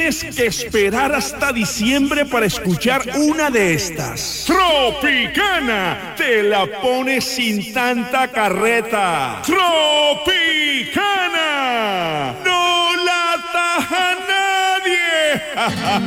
tienes que esperar hasta diciembre para escuchar una de estas. Tropicana, te la pones sin tanta carreta. Tropicana, no la taja nadie.